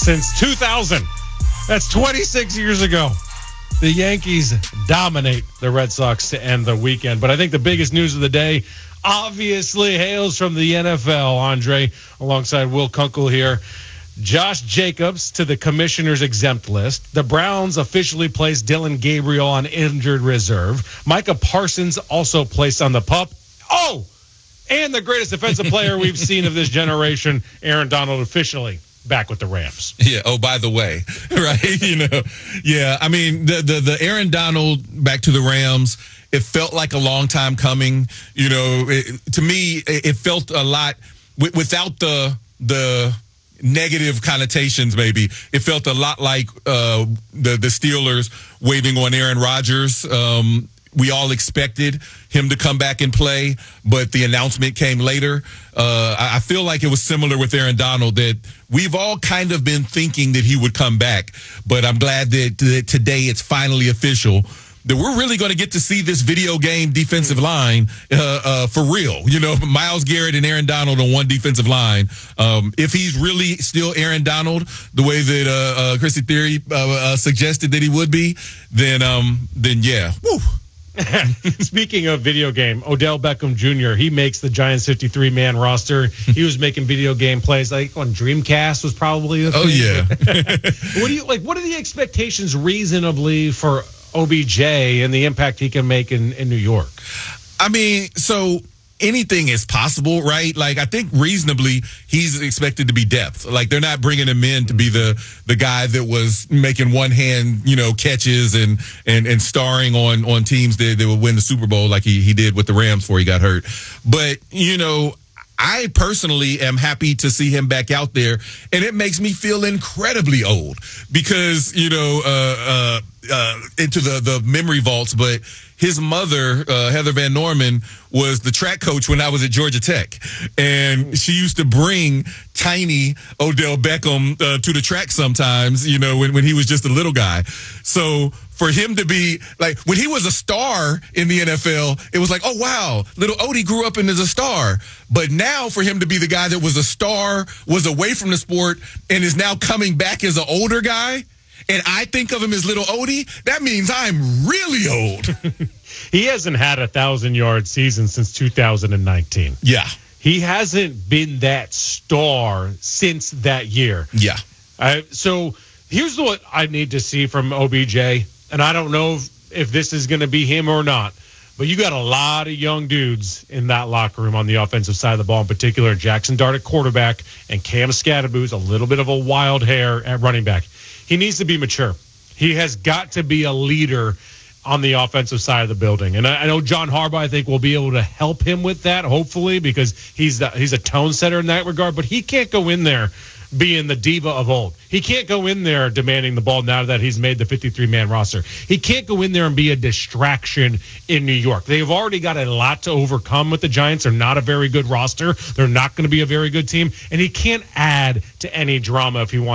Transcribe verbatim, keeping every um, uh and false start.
since two thousand. That's twenty-six years ago. The Yankees dominate the Red Sox to end the weekend. But I think the biggest news of the day obviously hails from the N F L, Andre, alongside Will Kunkel here. Josh Jacobs to the commissioner's exempt list. The Browns officially placed Dillon Gabriel on injured reserve. Micah Parsons also placed on the PUP. Oh, and the greatest defensive player we've seen of this generation, Aaron Donald, officially back with the Rams. Yeah. Oh, by the way, right? You know, yeah. I mean, the, the, the Aaron Donald back to the Rams, it felt like a long time coming. You know, it, to me, it, it felt a lot w- without the, the, negative connotations, maybe. It felt a lot like uh, the, the Steelers waiting on Aaron Rodgers. Um, we all expected him to come back and play, but the announcement came later. Uh, I, I feel like it was similar with Aaron Donald, that we've all kind of been thinking that he would come back, but I'm glad that, that today it's finally official, that we're really going to get to see this video game defensive line uh, uh, for real. You know, Myles Garrett and Aaron Donald on one defensive line. Um, if he's really still Aaron Donald, the way that uh, uh, Chrissy Theory uh, uh, suggested that he would be, then um, then yeah. Woo. Speaking of video game, Odell Beckham Junior, he makes the Giants fifty-three man roster. He was making video game plays like on Dreamcast was probably the Oh, thing. yeah. What do you like? What are the expectations reasonably for O B J and the impact he can make in, in New York? I mean, so anything is possible, right? Like, I think reasonably he's expected to be depth. Like, they're not bringing him in to be the the guy that was making one hand, you know, catches and and and starring on on teams that, that would win the Super Bowl like he he did with the Rams before he got hurt. But, you know, I personally am happy to see him back out there, and it makes me feel incredibly old because, you know, uh, uh, uh, into the, the memory vaults, but his mother, uh, Heather Van Norman, was the track coach when I was at Georgia Tech, and she used to bring tiny Odell Beckham uh, to the track sometimes, you know, when, when he was just a little guy. So for him to be like, when he was a star in the N F L, it was like, oh, wow, little Odie grew up and is a star. But now for him to be the guy that was a star, was away from the sport, and is now coming back as an older guy, and I think of him as little Odie, that means I'm really old. He hasn't had a thousand-yard season since two thousand nineteen. Yeah. He hasn't been that star since that year. Yeah. Uh, so here's what I need to see from O B J, and I don't know if, if this is going to be him or not, but you got a lot of young dudes in that locker room on the offensive side of the ball, in particular Jackson Dart at quarterback and Cam Scatterboo's a little bit of a wild hair at running back. He needs to be mature. He has got to be a leader on the offensive side of the building. And I, I know John Harbaugh, I think, will be able to help him with that, hopefully, because he's the, he's a tone setter in that regard. But he can't go in there being the diva of old. He can't go in there demanding the ball now that he's made the fifty-three man roster. He can't go in there and be a distraction in New York. They've already got a lot to overcome with the Giants. They're not a very good roster. They're not going to be a very good team. And he can't add to any drama if he wants